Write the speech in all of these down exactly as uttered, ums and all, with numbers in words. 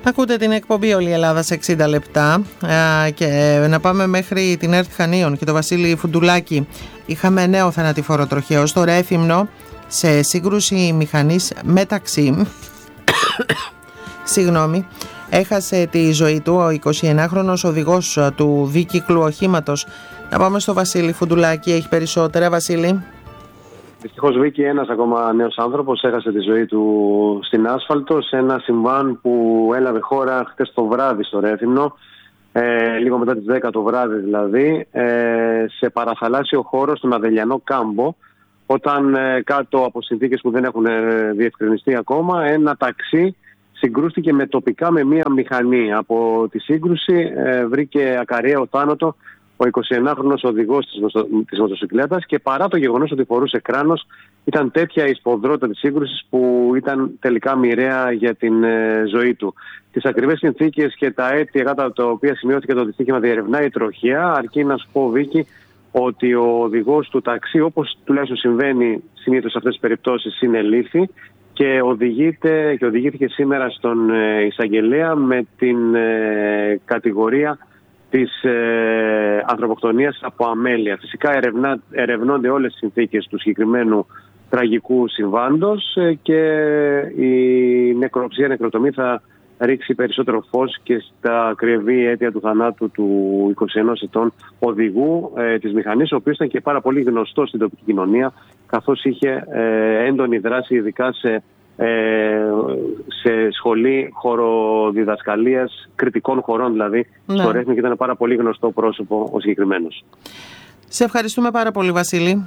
Ακούτε την εκπομπή «Όλη η Ελλάδα σε εξήντα λεπτά» και να πάμε μέχρι την ΕΡΤ Χανίων και το Βασίλη Φουντουλάκη. Είχαμε νέο θανατηφόρο τροχαίο στο Ρέθυμνο σε σύγκρουση μηχανής μεταξύ συγγνώμη, έχασε τη ζωή του ο εικοσιενάχρονος οδηγός του δίκυκλου οχήματος. Να πάμε στο Βασίλη Φουντουλάκη, έχει περισσότερα. Βασίλη. Δυστυχώς, Βίκη, ένας ακόμα νέος άνθρωπος έχασε τη ζωή του στην άσφαλτο σε ένα συμβάν που έλαβε χώρα χτες το βράδυ στο Ρέθυμνο, ε, λίγο μετά τις δέκα το βράδυ δηλαδή, ε, σε παραθαλάσσιο χώρο στον Αδελιανό Κάμπο, όταν ε, κάτω από συνθήκες που δεν έχουν ε, διευκρινιστεί ακόμα, ένα ταξί συγκρούστηκε με τοπικά με μία μηχανή. Από τη σύγκρουση ε, βρήκε ακαριαίο θάνατο ο εικοσιενάχρονος οδηγός της, μοτο, της μοτοσυκλέτας, και παρά το γεγονός ότι φορούσε κράνος, ήταν τέτοια η σποδρότητα της σύγκρουσης που ήταν τελικά μοιραία για την ε, ζωή του. Τις ακριβές συνθήκες και τα αίτια κατά τα οποία σημειώθηκε το δυστύχημα διερευνάει η τροχέα, αρκεί να σου πω, Βίκη, ότι ο οδηγός του ταξί, όπως τουλάχιστον συμβαίνει συνήθως σε αυτές τις περιπτώσεις, συνελήφθη και, οδηγείται, και οδηγήθηκε σήμερα στον ε, εισαγγελέα με την ε, κατηγορία της ε, ανθρωποκτονίας από αμέλεια. Φυσικά ερευνά, ερευνώνται όλες τις συνθήκες του συγκεκριμένου τραγικού συμβάντος ε, και η νεκροψία, νεκροτομή θα ρίξει περισσότερο φως και στα ακριβή αίτια του θανάτου του εικοσιενός ετών οδηγού ε, της μηχανής, ο οποίος ήταν και πάρα πολύ γνωστός στην τοπική κοινωνία, καθώς είχε ε, έντονη δράση ειδικά σε σε σχολή χωροδιδασκαλίας, κριτικών χωρών δηλαδή, ναι, στο Ρέθυμνο, και ήταν πάρα πολύ γνωστό πρόσωπο ο συγκεκριμένος. Σε ευχαριστούμε πάρα πολύ, Βασίλη.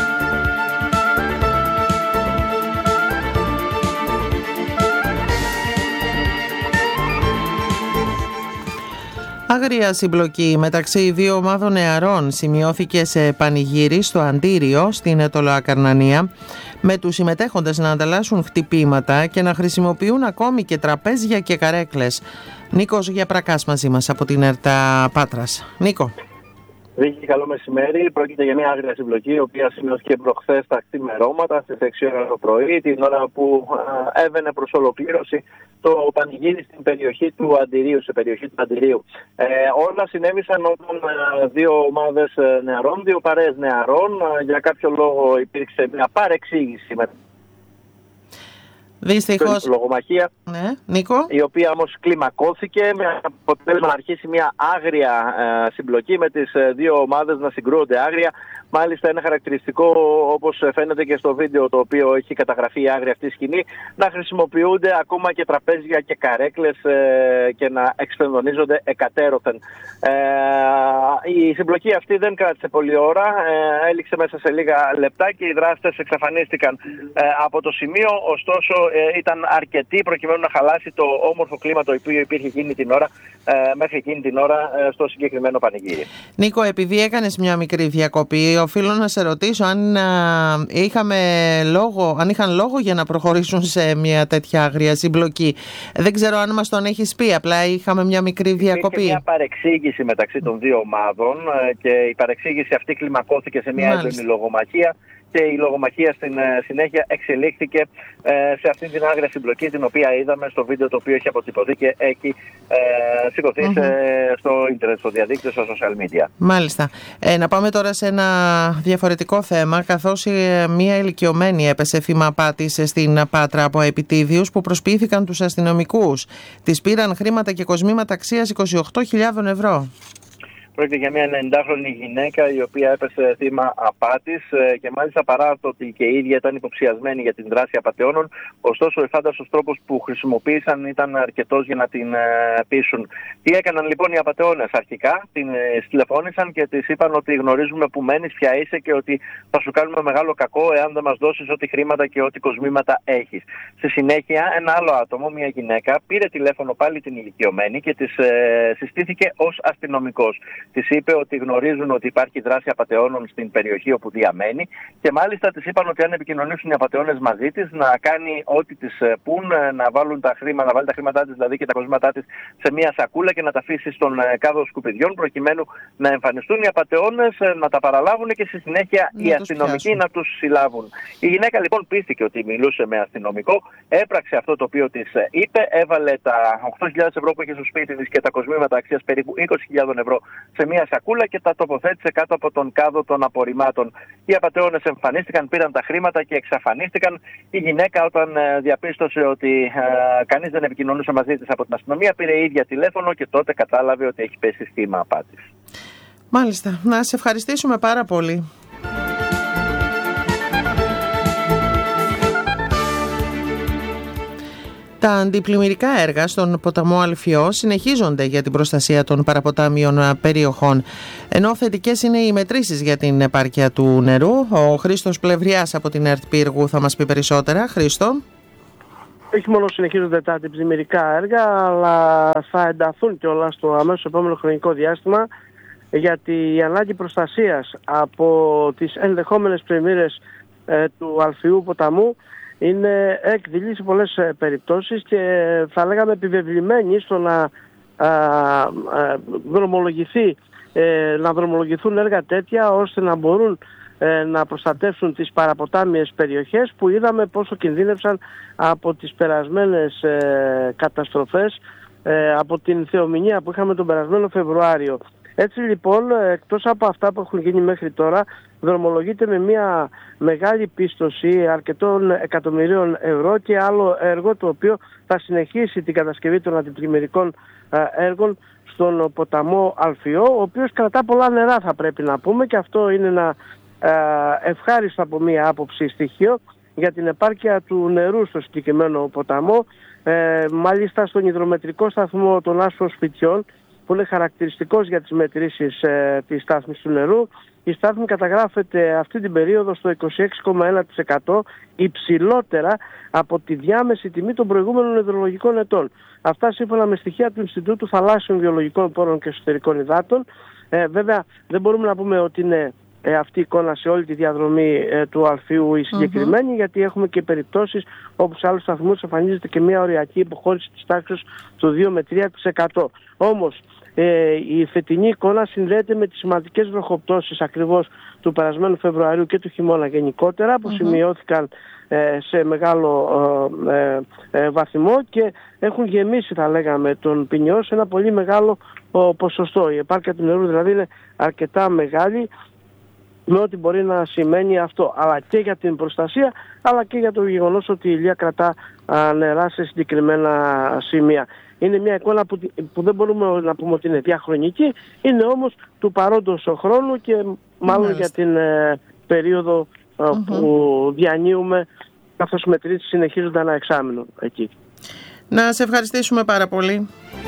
Άγρια συμπλοκή μεταξύ δύο ομάδων νεαρών σημειώθηκε σε πανηγύρι στο Αντίριο στην Ετωλοακαρνανία, με τους συμμετέχοντες να ανταλλάσσουν χτυπήματα και να χρησιμοποιούν ακόμη και τραπέζια και καρέκλες. Νίκος Γιαπρακάς μαζί μας από την ΕΡΤ Πάτρας. Νίκο. Βίκη, καλό μεσημέρι. Πρόκειται για μια άγρια συμπλοκή, η οποία σημειώθηκε προχθές τα ξημερώματα στις έξι ώρα το πρωί, την ώρα που α, έβαινε προς ολοκλήρωση το πανηγύρι στην περιοχή του Αντιρίου, σε περιοχή του Αντιρίου. Ε, όλα συνέβησαν όταν α, δύο ομάδες νεαρών, δύο παρέες νεαρών, α, για κάποιο λόγο υπήρξε μια παρεξήγηση με Δυστυχώς. Λογομαχία, ναι, Νίκο. η οποία όμως κλιμακώθηκε με αποτέλεσμα να αρχίσει μια άγρια ε, συμπλοκή, με τις ε, δύο ομάδες να συγκρούονται άγρια. Μάλιστα είναι χαρακτηριστικό, όπως φαίνεται και στο βίντεο το οποίο έχει καταγραφεί η άγρια αυτή σκηνή, να χρησιμοποιούνται ακόμα και τραπέζια και καρέκλες ε, και να εξφενδονίζονται εκατέρωθεν. Ε, η συμπλοκή αυτή δεν κράτησε πολλή ώρα, ε, έληξε μέσα σε λίγα λεπτά και οι δράστες εξαφανίστηκαν ε, από το σημείο. Ωστόσο ε, ήταν αρκετοί προκειμένου να χαλάσει το όμορφο κλίμα το οποίο υπήρχε εκείνη την ώρα, ε, μέχρι εκείνη την ώρα ε, στο συγκεκριμένο πανηγύρι. Νίκο, επειδή έκανες μια μικρή διακοπή, οφείλω να σε ρωτήσω αν, α, είχαμε λόγο, αν είχαν λόγο για να προχωρήσουν σε μια τέτοια άγρια συμπλοκή. Δεν ξέρω αν μας τον έχεις πει, απλά είχαμε μια μικρή διακοπή. Υπήρχε μια παρεξήγηση μεταξύ των δύο ομάδων και η παρεξήγηση αυτή κλιμακώθηκε σε μια έντονη λογομαχία. Και η λογομαχία στην συνέχεια εξελίχθηκε ε, σε αυτήν την άγρια συμπλοκή, την οποία είδαμε στο βίντεο το οποίο έχει αποτυπωθεί και έχει ε, σηκωθεί mm-hmm. στο ίντερνετ, στο διαδίκτυο, στα social media. Μάλιστα. Ε, να πάμε τώρα σε ένα διαφορετικό θέμα, καθώς ε, μία ηλικιωμένη έπεσε θύμα απάτης στην Πάτρα από επιτίδιους που προσποιήθηκαν τους αστυνομικούς. Της πήραν χρήματα και κοσμήματα αξίας είκοσι οκτώ χιλιάδες ευρώ. Πρόκειται για μια ενενηντάχρονη γυναίκα η οποία έπεσε θύμα απάτης και μάλιστα παρά το ότι και η ίδια ήταν υποψιασμένη για την δράση απατεώνων, ωστόσο ο εφάνταστος τρόπος που χρησιμοποίησαν ήταν αρκετός για να την πείσουν. Τι έκαναν λοιπόν οι απατεώνες? Αρχικά την τηλεφώνησαν και της είπαν ότι γνωρίζουμε που μένεις, ποια είσαι και ότι θα σου κάνουμε μεγάλο κακό εάν δεν μας δώσεις ό,τι χρήματα και ό,τι κοσμήματα έχεις. Στη συνέχεια ένα άλλο άτομο, μια γυναίκα, πήρε τηλέφωνο πάλι την ηλικιωμένη και της ε, συστήθηκε ως αστυνομικός. Της είπε ότι γνωρίζουν ότι υπάρχει δράση απατεώνων στην περιοχή όπου διαμένει και μάλιστα της είπαν ότι αν επικοινωνήσουν οι απατεώνες μαζί της, να κάνει ό,τι της πουν, να βάλουν τα χρήματα, να βάλει τα χρήματά της δηλαδή και τα κοσμήματά της σε μια σακούλα και να τα αφήσει στον κάδο σκουπιδιών, προκειμένου να εμφανιστούν οι απατεώνες, να τα παραλάβουν και στη συνέχεια να οι αστυνομικοί πιάσουν. Να τους συλλάβουν. Η γυναίκα λοιπόν πίστηκε ότι μιλούσε με αστυνομικό, έπραξε αυτό το οποίο της είπε, έβαλε τα οκτώ χιλιάδες ευρώ που είχε στο σπίτι της και τα κοσμήματα αξίας περίπου είκοσι χιλιάδες ευρώ σε μια σακούλα και τα τοποθέτησε κάτω από τον κάδο των απορριμμάτων. Οι απατεώνες εμφανίστηκαν, πήραν τα χρήματα και εξαφανίστηκαν. Η γυναίκα, όταν διαπίστωσε ότι ε, κανείς δεν επικοινωνούσε μαζί της από την αστυνομία, πήρε η ίδια τηλέφωνο και τότε κατάλαβε ότι έχει πέσει θύμα απάτης. Μάλιστα. Να σε ευχαριστήσουμε πάρα πολύ. Τα αντιπλημμυρικά έργα στον ποταμό Αλφιό συνεχίζονται για την προστασία των παραποτάμιων περιοχών. Ενώ θετικές είναι οι μετρήσεις για την επάρκεια του νερού. Ο Χρήστος Πλευριάς από την ΕΡΤ Πύργου θα μας πει περισσότερα. Χρήστο. Όχι μόνο συνεχίζονται τα αντιπλημμυρικά έργα, αλλά θα ενταθούν κιόλας στο αμέσως επόμενο χρονικό διάστημα, γιατί η ανάγκη προστασίας από τις ενδεχόμενες πλημμύρες ε, του Αλφιού ποταμού είναι έκδηλη σε πολλές ε, περιπτώσεις και θα λέγαμε επιβεβλημένη στο να α, α, δρομολογηθεί, ε, να δρομολογηθούν έργα τέτοια ώστε να μπορούν ε, να προστατεύσουν τις παραποτάμιες περιοχές που είδαμε πόσο κινδύνευσαν από τις περασμένες ε, καταστροφές, ε, από την θεομηνία που είχαμε τον περασμένο Φεβρουάριο. Έτσι λοιπόν, εκτός από αυτά που έχουν γίνει μέχρι τώρα, δρομολογείται με μια μεγάλη πίστοση αρκετών εκατομμυρίων ευρώ και άλλο έργο το οποίο θα συνεχίσει την κατασκευή των αντιπλημμυρικών έργων στον ποταμό Αλφιό, ο οποίος κρατά πολλά νερά, θα πρέπει να πούμε, και αυτό είναι ένα ευχάριστο από μια άποψη στοιχείο για την επάρκεια του νερού στο συγκεκριμένο ποταμό. Ε, μάλιστα στον υδρομετρικό σταθμό των Άσπρων Σπιτιών, που είναι χαρακτηριστικός για τις μετρήσεις ε, της στάθμης του νερού, η στάθμη καταγράφεται αυτή την περίοδο στο είκοσι έξι κόμμα ένα τοις εκατό, υψηλότερα από τη διάμεση τιμή των προηγούμενων υδρολογικών ετών. Αυτά σύμφωνα με στοιχεία του Ινστιτούτου Θαλάσσιων Βιολογικών Πόρων και Εσωτερικών Υδάτων. Ε, βέβαια δεν μπορούμε να πούμε ότι είναι ε, αυτή η εικόνα σε όλη τη διαδρομή ε, του Αλφιού η συγκεκριμένη, mm-hmm. γιατί έχουμε και περιπτώσεις όπου σε άλλους σταθμούς εμφανίζεται και μια οριακή υποχώρηση της τάξης του δύο με τρία τοις εκατό. Όμως ε, η φετινή εικόνα συνδέεται με τις σημαντικές βροχοπτώσεις ακριβώς του περασμένου Φεβρουαρίου και του χειμώνα γενικότερα, που mm-hmm. σημειώθηκαν ε, σε μεγάλο ε, ε, βαθμό και έχουν γεμίσει, θα λέγαμε, τον ποινιό σε ένα πολύ μεγάλο ο, ποσοστό. Η επάρκεια του νερού δηλαδή είναι αρκετά μεγάλη, με ό,τι μπορεί να σημαίνει αυτό, αλλά και για την προστασία, αλλά και για το γεγονός ότι η Ηλία κρατά α, νερά σε συγκεκριμένα σημεία. Είναι μια εικόνα που, που δεν μπορούμε να πούμε ότι είναι διαχρονική, είναι όμως του παρόντος χρόνου και μάλλον mm-hmm. για την ε, περίοδο ε, mm-hmm. που διανύουμε, καθώς οι μετρήσεις συνεχίζονται ένα εξάμηνο εκεί. Να σε ευχαριστήσουμε πάρα πολύ.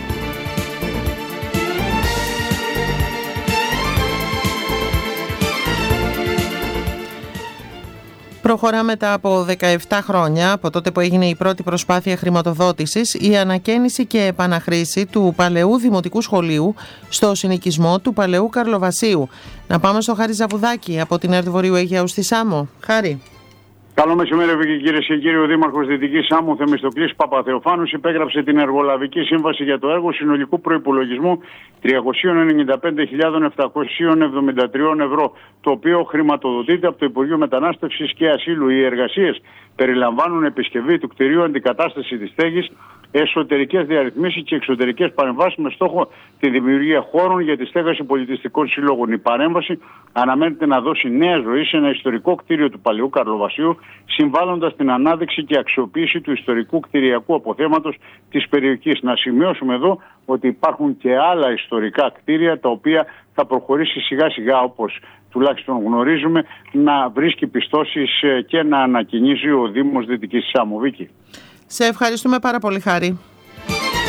Προχωρά μετά από δεκαεπτά χρόνια, από τότε που έγινε η πρώτη προσπάθεια χρηματοδότησης, η ανακαίνιση και επαναχρήση του παλαιού δημοτικού σχολείου στο συνοικισμό του παλαιού Καρλοβασίου. Να πάμε στο Χάρη Ζαβουδάκη από την ΕΡΤ Βορείου Αιγαίου στη Σάμο. Χάρη. Καλό μεσημέρι, κυρίες και κύριοι. Ο Δήμαρχος Δυτικής Σάμου, Θεμιστοκλής Παπαθεοφάνους, υπέγραψε την εργολαβική σύμβαση για το έργο συνολικού προϋπολογισμού τριακόσιες ενενήντα πέντε χιλιάδες επτακόσιες εβδομήντα τρία ευρώ, το οποίο χρηματοδοτείται από το Υπουργείο Μετανάστευσης και Ασύλου. Οι εργασίες περιλαμβάνουν επισκευή του κτηρίου, αντικατάσταση της στέγης, εσωτερικές διαρρυθμίσεις και εξωτερικές παρεμβάσεις με στόχο τη δημιουργία χώρων για τη στέγαση πολιτιστικών συλλόγων. Η παρέμβαση αναμένεται να δώσει νέα ζωή σε ένα ιστορικό κτίριο του παλαιού Καρλοβασίου, συμβάλλοντας την ανάδειξη και αξιοποίηση του ιστορικού κτηριακού αποθέματος της περιοχής. Να σημειώσουμε εδώ ότι υπάρχουν και άλλα ιστορικά κτίρια, τα οποία θα προχωρήσει σιγά σιγά, όπως τουλάχιστον γνωρίζουμε, να βρίσκει πιστώσεις και να ανακοινήσει ο Δήμος Δυτικής Σάμου. Βίκη. Σε ευχαριστούμε πάρα πολύ, Χάρη.